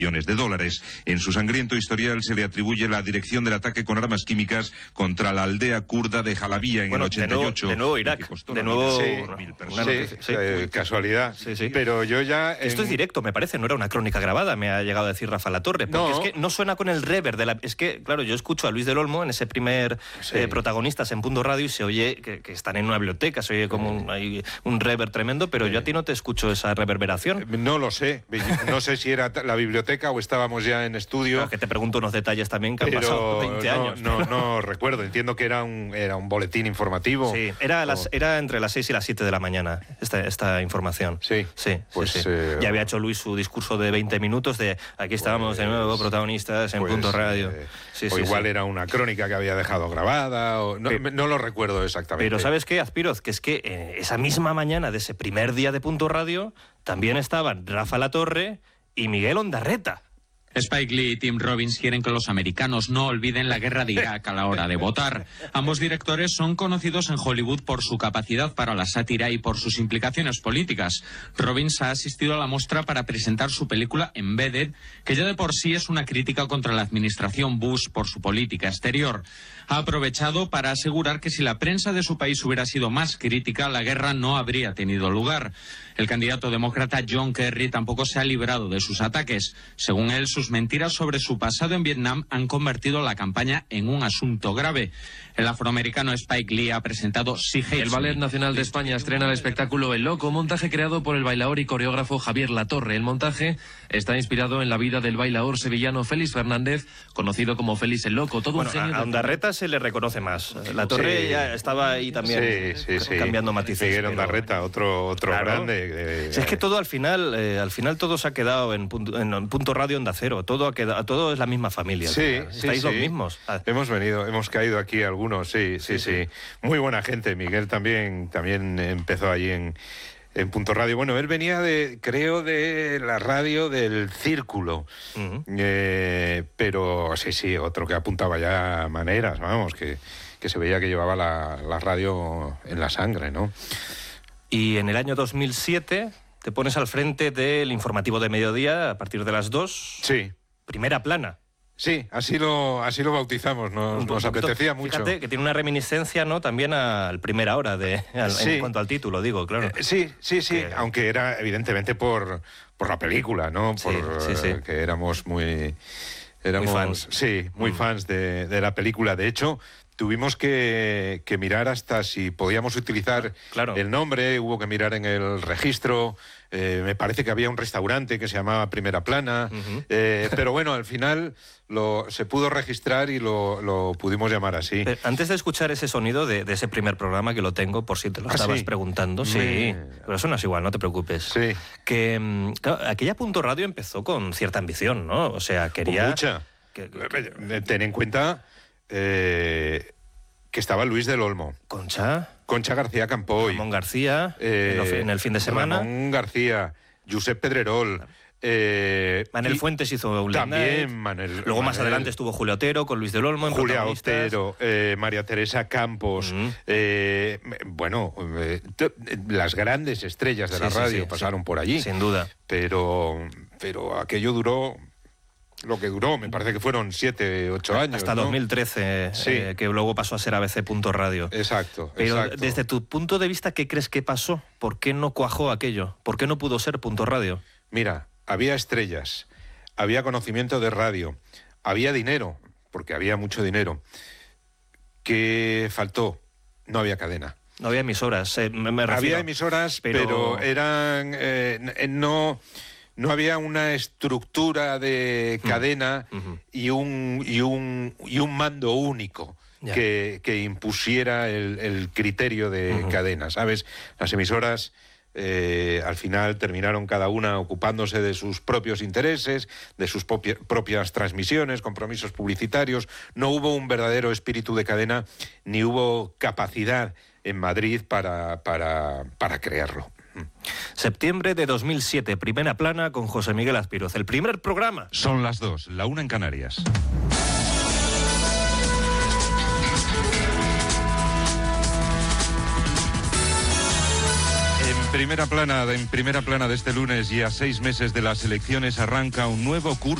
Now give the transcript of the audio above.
millones de dólares. En su sangriento historial se le atribuye la dirección del ataque con armas químicas contra la aldea kurda de Jalabía en el 88. De nuevo Irak, de nuevo... Casualidad. Sí. Pero yo ya... Esto es directo, me parece, no era una crónica grabada, me ha llegado a decir Rafa Latorre, porque es que no suena con el reverb de la... Es que, claro, yo escucho a Luis del Olmo en ese primer Protagonistas en Punto Radio y se oye que están en una biblioteca, se oye como hay un reverb tremendo, pero yo a ti no te escucho esa reverberación. No lo sé, no sé si era la biblioteca o estábamos ya en estudio. Claro, que te pregunto unos detalles también que han pasado 20 años. No recuerdo, entiendo que era un boletín informativo. Sí, era entre las 6 y las 7 de la mañana esta información. Sí. Ya había hecho Luis su discurso de 20 minutos de aquí estábamos de nuevo Protagonistas en Punto Radio. Igual era una crónica que había dejado grabada, no lo recuerdo exactamente. Pero ¿sabes qué, Azpiroz? Que es que esa misma mañana de ese primer día de Punto Radio también estaban Rafa Latorre y Miguel Ondarreta. Spike Lee y Tim Robbins quieren que los americanos no olviden la guerra de Irak a la hora de votar. Ambos directores son conocidos en Hollywood por su capacidad para la sátira y por sus implicaciones políticas. Robbins ha asistido a la muestra para presentar su película Embedded, que ya de por sí es una crítica contra la administración Bush por su política exterior. Ha aprovechado para asegurar que si la prensa de su país hubiera sido más crítica, la guerra no habría tenido lugar. El candidato demócrata John Kerry tampoco se ha librado de sus ataques. Según él, sus mentiras sobre su pasado en Vietnam han convertido la campaña en un asunto grave. El afroamericano Spike Lee ha presentado Sí Hates Me. El Ballet Nacional de España estrena el espectáculo El Loco, montaje creado por el bailaor y coreógrafo Javier Latorre. El montaje está inspirado en la vida del bailaor sevillano Félix Fernández, conocido como Félix el Loco. Todo un genio. A Ondarreta se le reconoce más. Latorre ya estaba ahí también cambiando matices. Miguel Ondarreta, otro grande. Es que todo al final todo se ha quedado en Punto Radio Onda Cero. Todo es la misma familia. Estáis los mismos. Hemos caído aquí algunos, sí. Muy buena gente. Miguel también empezó allí en Punto Radio. Bueno, él venía de la radio del Círculo. Pero sí, otro que apuntaba ya maneras, vamos, que se veía que llevaba la radio en la sangre, ¿no? Y en el año 2007 te pones al frente del informativo de mediodía a partir de las 2. Sí. Primera plana. Sí, así lo bautizamos, nos apetecía mucho. Fíjate que tiene una reminiscencia, ¿no?, también al Primera Hora, en cuanto al título, digo, claro. Sí, aunque era evidentemente por la película, ¿no? Que éramos muy fans. Sí, muy fans de la película. De hecho, tuvimos que mirar hasta si podíamos utilizar el nombre, hubo que mirar en el registro. Me parece que había un restaurante que se llamaba Primera Plana, pero bueno, al final se pudo registrar y lo pudimos llamar así. Pero antes de escuchar ese sonido de ese primer programa, que lo tengo, por si te lo estabas preguntando, pero eso no es igual, no te preocupes. Sí. Que claro, aquella Punto Radio empezó con cierta ambición, ¿no? O sea, quería... Mucha. Ten en cuenta que estaba Luis del Olmo. Concha García Campoy. Ramón García, en el fin de semana. Ramón García, Josep Pedrerol. Manel Fuentes hizo un también Manel. Luego más adelante estuvo Julia Otero con Luis del Olmo en Julia Otero, María Teresa Campos. Las grandes estrellas de la radio pasaron por allí. Sin duda. Pero aquello duró lo que duró, me parece que fueron 7, 8 años. Hasta 2013, que luego pasó a ser ABC Punto Radio. Exacto. Pero desde tu punto de vista, ¿qué crees que pasó? ¿Por qué no cuajó aquello? ¿Por qué no pudo ser Punto Radio? Mira, había estrellas, había conocimiento de radio, había dinero, porque había mucho dinero. ¿Qué faltó? No había cadena. No había emisoras, me refiero. Había emisoras, pero eran... No había una estructura de cadena y un mando único que impusiera el criterio de cadena, ¿sabes? Las emisoras al final terminaron cada una ocupándose de sus propios intereses, de sus propias transmisiones, compromisos publicitarios. No hubo un verdadero espíritu de cadena, ni hubo capacidad en Madrid para crearlo. Septiembre de 2007, Primera Plana con José Miguel Azpiroz. El primer programa. Son las 2, la 1 en Canarias. En primera plana de este lunes y a 6 meses de las elecciones arranca un nuevo curso